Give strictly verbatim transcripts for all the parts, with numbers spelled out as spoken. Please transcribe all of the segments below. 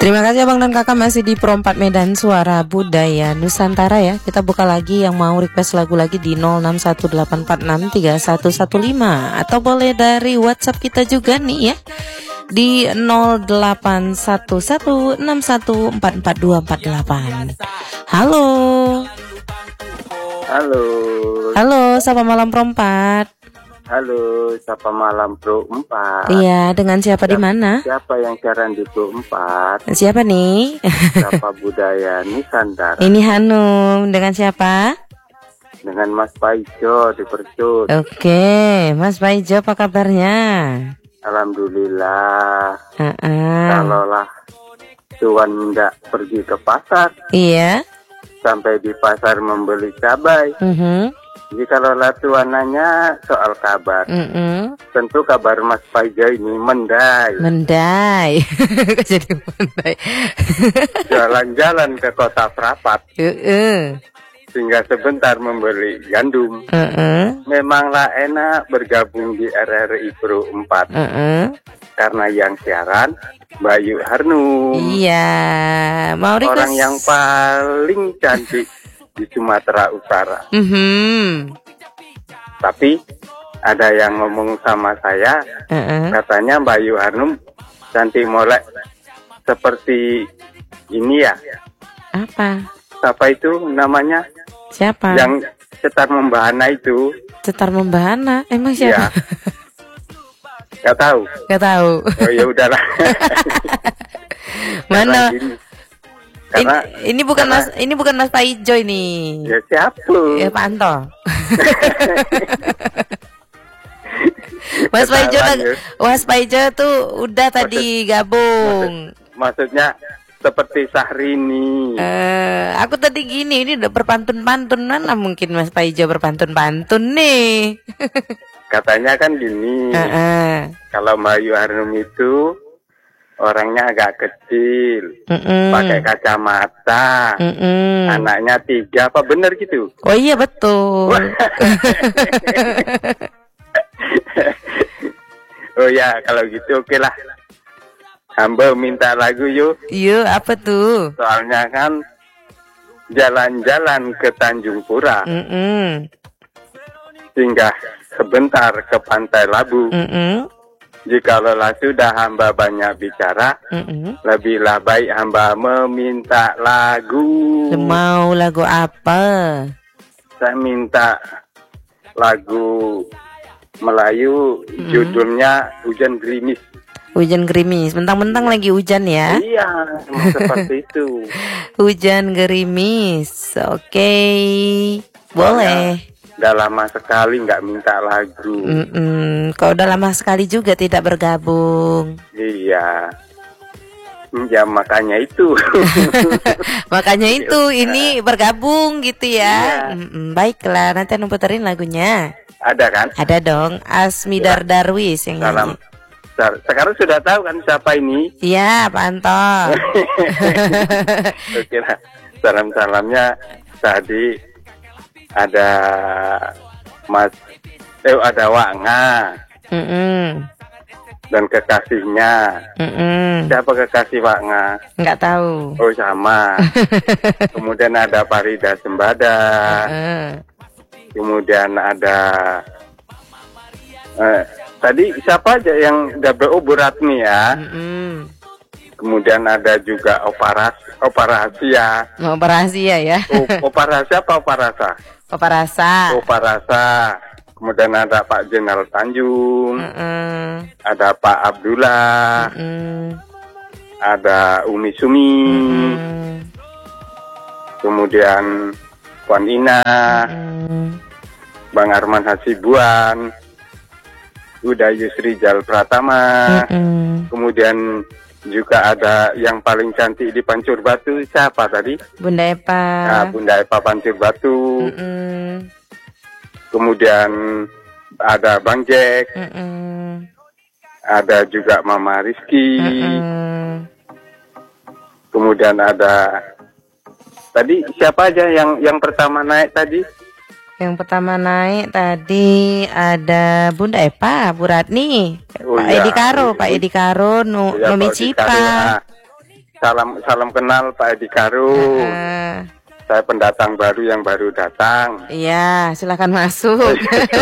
Terima kasih abang dan kakak masih di Pro empat Medan Suara Budaya Nusantara ya. Kita buka lagi yang mau request lagu lagi di nol enam satu delapan empat enam tiga satu satu lima atau boleh dari WhatsApp kita juga nih ya di nol delapan satu satu enam satu empat empat dua empat delapan. Halo. Halo. Halo, sapa malam Pro empat. Halo, sapa malam Pro empat. Iya, dengan siapa, siapa di mana? Siapa yang siaran di Pro empat? Siapa nih? Sapa Budaya Nusantara. Ini Hanum, dengan siapa? Dengan Mas Paijo di Percut. Oke, Mas Paijo apa kabarnya? Alhamdulillah. Uh-uh. Kalaulah Tuhan nggak pergi ke pasar. Iya. Sampai di pasar membeli cabai. Uh-huh. Jadi kalau Tuhan nanya soal kabar, uh-uh. tentu kabar Mas Paijo ini mendai. Mendai. Jadi mendai. Jalan-jalan ke kota Prapat. Uh-uh. Sehingga sebentar membeli gandum. Uh-uh. Memanglah enak bergabung di R R I Pro empat. Uh-uh. Karena yang siaran Bayu Harnum. Iya, mau request. Orang yang paling cantik di Sumatera Utara. Uh-huh. Tapi ada yang ngomong sama saya, uh-uh. katanya Bayu Harnum cantik molek seperti ini ya. Apa? Siapa itu namanya? Siapa? Yang cetar membahana itu. Cetar membahana, emang siapa? Ya. Gak tahu. Gak tahu. Oh ya udahlah. Mana? Karena, ini, ini bukan karena, Mas, ini bukan Mas Paijo ini. Ya siapa? Ya Pak Anto. Mas Paijo, Mas Paijo tuh udah Maksud, tadi gabung. Maksud, maksudnya seperti Sahrini. Uh, aku tadi gini, ini udah berpantun-pantun, mana mungkin Mas Paijo berpantun-pantun nih. Katanya kan gini, uh-uh. kalau Bayu Harnum itu orangnya agak kecil, uh-uh. pakai kacamata, uh-uh. anaknya tiga, apa bener gitu? Oh iya betul. Oh ya kalau gitu oke lah. Hamba minta lagu yuk. Yuk apa tuh? Soalnya kan jalan-jalan ke Tanjung Pura, uh-uh. singgah sebentar ke Pantai Labu. Uh-uh. Jika lelah sudah hamba banyak bicara, uh-uh. lebihlah baik hamba meminta lagu. Mau lagu apa? Saya minta lagu Melayu, uh-uh. judulnya Hujan Gerimis. Hujan gerimis, mentang-mentang lagi hujan ya? Iya, seperti itu. Hujan gerimis, oke, okay. Boleh. Udah lama sekali nggak minta lagu. Mm-mm. Kok udah lama sekali juga tidak bergabung? Iya. Ya makanya itu. Makanya itu ini bergabung gitu ya. Iya. Baiklah, nanti anu puterin lagunya. Ada kan? Ada dong. Asmidar ya. Darwis yang Salam. nyanyi. Sekarang sudah tahu kan siapa ini? Iya, Pak Anto. Oke lah. Salam-salamnya tadi ada Mas, eh ada Wanga. Mm-mm. Dan kekasihnya. Mm-mm. Siapa kekasih Wanga? Enggak tahu. Oh sama. Kemudian ada Farida Sembada. Uh-uh. Kemudian ada eh, tadi siapa aja yang double oh Bu Ratmi ya. Mm-mm. Kemudian ada juga Oparas, Oparasia. Oparasia ya. O, Oparasia apa Oparasa? Oparasa. Oparasa. Kemudian ada Pak Jenderal Tanjung. Mm-mm. Ada Pak Abdullah. Mm-mm. Ada Umi Sumi. Mm-mm. Kemudian Puan Ina. Mm-mm. Bang Arman Hasibuan. Uda Yusri Jal Pratama. Mm-mm. Kemudian juga ada yang paling cantik di Pancur Batu, siapa tadi? Bunda Epa. Nah, Bunda Epa Pancur Batu. Mm-mm. Kemudian ada Bang Jack. Mm-mm. Ada juga Mama Rizky. Mm-mm. Kemudian ada tadi siapa aja yang yang pertama naik tadi? Yang pertama naik tadi ada Bunda Epa, Bu Ratni, oh, Pak iya. Edi Karo, Pak Edi Karo, nu, iya, Nomi Cipa. salam salam kenal Pak Edi Karu. Uh, Saya pendatang baru yang baru datang. Iya, silakan masuk.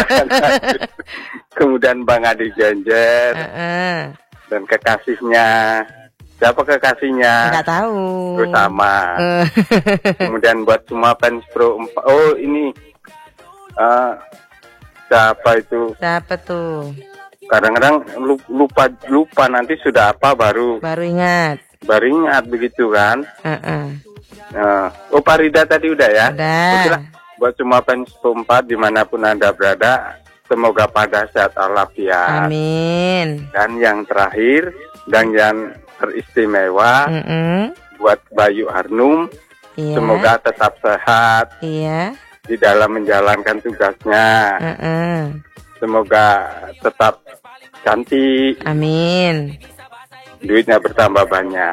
Kemudian Bang Adi Genjer uh, uh. dan kekasihnya. Siapa kekasihnya? Nggak tahu. Bersama. Uh. Kemudian buat semua fans Pro empat. Oh ini uh, siapa itu? Siapa tuh? Kadang-kadang lupa lupa nanti sudah apa baru baru ingat. Baru ingat begitu kan? Uh -uh. Uh, oh Parida tadi udah ya? Udah. Okelah, buat semua fans Pro empat dimanapun Anda berada, semoga pada sehat walafiat. Amin. Dan yang terakhir dan yang teristimewa mm -mm. buat Bayu Harnum, iya. Semoga tetap sehat iya. di dalam menjalankan tugasnya. uh -uh. Semoga tetap cantik. Amin. Duitnya bertambah banyak.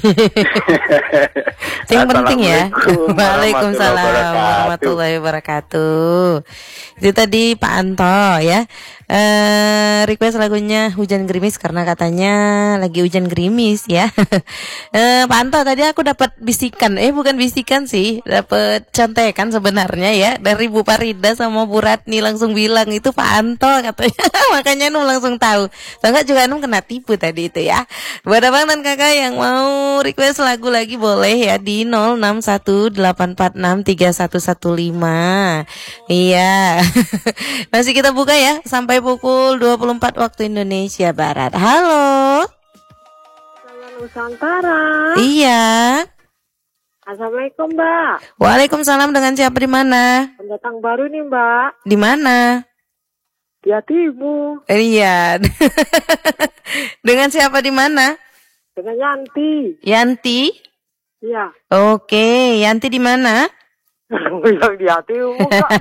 Yang penting ya. Waalaikumsalam warahmatullahi warahmatullahi wabarakatuh. Itu tadi Pak Anto ya. Uh, request lagunya Hujan Gerimis karena katanya lagi hujan gerimis ya. uh, Pak Anto tadi aku dapat bisikan, eh bukan bisikan sih, dapat contekan sebenarnya ya dari Bu Parida sama Bu Ratni langsung bilang itu Pak Anto katanya. Makanya Num langsung tahu. Soalnya juga Num kena tipu tadi itu ya. Buat abang dan kakak yang mau request lagu lagi boleh ya di nol enam satu delapan empat enam tiga satu satu lima. Iya. Masih kita buka ya sampai pukul dua puluh empat waktu Indonesia Barat. Halo. Nusantara. Iya. Assalamualaikum, Mbak. Waalaikumsalam, dengan siapa di mana? Pendatang baru nih, Mbak. Di mana? Di hatimu. Iya. Dengan siapa di mana? Dengan Yanti. Yanti? Iya. Oke, Yanti di mana? Bilang di hatimu.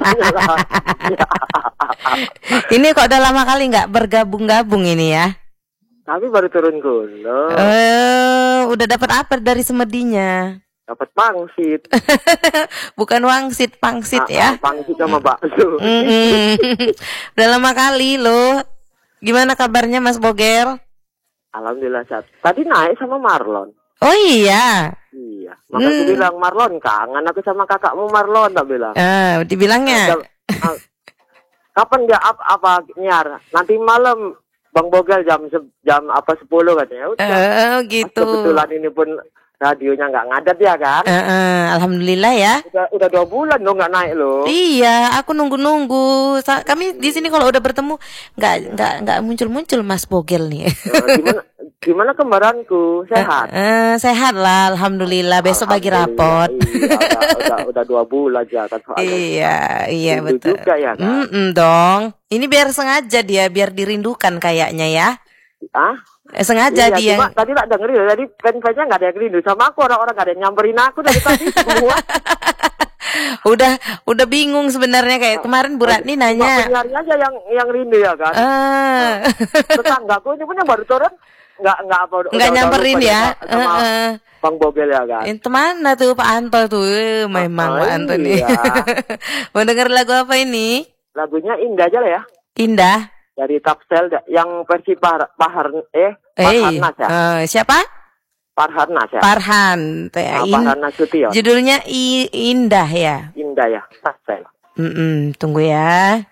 Ini kok udah lama kali nggak bergabung-gabung ini ya? Tapi baru turun gunung. Eh, udah dapat apa dari semedinya? Dapat pangsit. Bukan wangsit, pangsit nah, ya? Pangsit sama bakso. Udah lama kali loh. Gimana kabarnya Mas Boger? Alhamdulillah sehat. Tadi naik sama Marlon. Oh iya. Iya. Makanya hmm. bilang Marlon kangen aku sama kakakmu Marlon, tak bilang. Ah, dibilangnya. Nah, kapan dia apa, apa nyar? Nanti malam Bang Bogel jam jam apa sepuluh katanya. Udah. Oh gitu. Kebetulan ini pun radionya nggak ngadat ya kan? Uh, uh, Alhamdulillah ya. Udah udah dua bulan dong nggak naik loh. Iya, aku nunggu-nunggu. Kami di sini kalau udah bertemu nggak nggak nggak muncul-muncul Mas Bogel nih. Uh, gimana gimana kembaranku sehat? Uh, uh, sehat lah, alhamdulillah. Besok bagi rapot. Iya, udah, udah udah dua bulan ya kan soalnya. Iya iya Rindu betul. Juga ya kan? Mm -mm, dong. Ini biar sengaja dia, biar dirindukan kayaknya ya. Ah? Eh, sengaja iya, dia. Cuma, tadi tak dengerin, tadi fanpage-nya nggak ada yang rindu sama aku, orang-orang nggak ada yang nyamperin aku dari tadi semua. udah udah bingung sebenarnya kayak kemarin Bu Ratni nanya. Nyari aja yang yang rindu ya kan. Uh. Tetanggaku ini pun yang baru turun nggak nggak apa nggak nyamperin ya. Sama uh, uh. Bang Bogel ya kan. Itu mana tuh Pak Anto tuh? Eh, memang oh, Pak Anto iya. nih. Mau denger lagu apa ini? Lagunya Indah aja lah ya. Indah. Dari Tapsel yang versi Par Pahar eh Parhanas ya. Uh, siapa? Parhanas ya. Parhan. Nah, Parhanas Sution. Judulnya I Indah ya. Indah ya. Tapsel. Mm -mm, tunggu ya.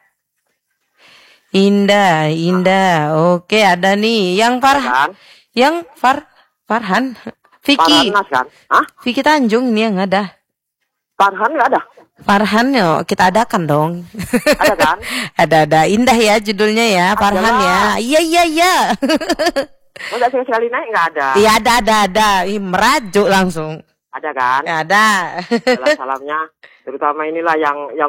Indah, Indah. Oke, ada nih yang Farhan. Yang Far Farhan. Vicky. Parhanas kan? Hah? Vicky Tanjung ini yang ada. Parhan nggak ada. Farhan yo, kita adakan dong. Ada kan? Ada-ada. Indah ya judulnya ya, Farhan ya. Iya iya iya. Masa sekali naik nggak ada? Iya ada ada ada. Ih, merajuk langsung. Ada kan? Ada. Salam salamnya, terutama inilah yang yang